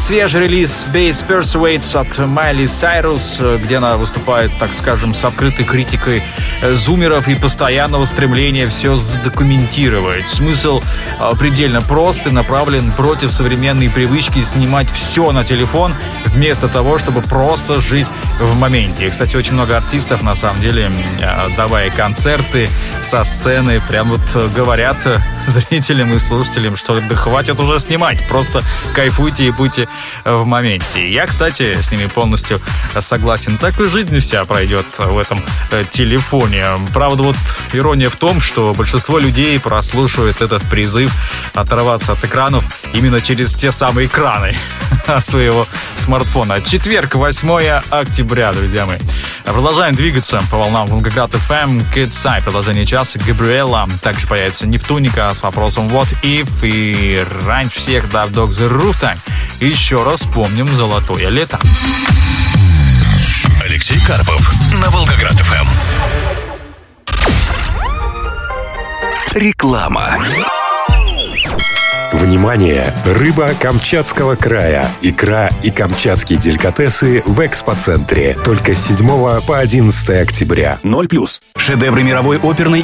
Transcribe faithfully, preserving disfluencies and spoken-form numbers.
свежий релиз Bass Persuades от Майли Сайрус, где она выступает, так скажем, с открытой критикой зумеров и постоянного стремления все задокументировать. Смысл предельно прост и направлен против современной привычки снимать все на телефон, вместо того, чтобы просто жить в моменте. И, кстати, очень много артистов, на самом деле, давая концерты со сцены, прям вот говорят зрителям и слушателям, что да хватит уже снимать, просто кайфуйте и будьте в моменте. Я, кстати, с ними полностью согласен. Так и жизнь вся пройдет в этом телефоне. Правда, вот ирония в том, что большинство людей прослушивает этот призыв оторваться от экранов именно через те самые экраны своего смартфона. Четверг, восьмое октября, друзья мои. Продолжаем двигаться по волнам Волгоград эф эм. Kids Eye, продолжение часа. Габриэла. Также появится Нептуника с вопросом What If. И раньше всех Dub Dog The Roof Time. Еще раз помним золотое лето. Алексей Карпов на Волгоград эф эм. Реклама. Внимание! Рыба Камчатского края. Икра и камчатские деликатесы в экспоцентре. Только с седьмого по одиннадцатое октября. ноль плюс. Шедевры мировой оперной